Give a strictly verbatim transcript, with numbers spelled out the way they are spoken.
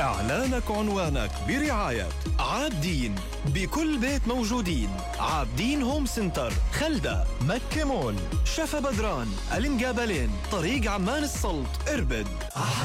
إعلانك عنوانك برعاية عابدين، بكل بيت موجودين. عابدين هوم سنتر، خلدة، مكة مول، شفا بدران، الانقابلين، طريق عمان السلط، اربد.